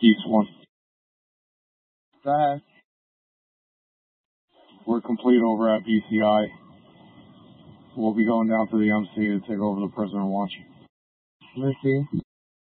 East 1. That We're complete over at BCI. We'll be going down to the MC to take over the prisoner watch. Missy.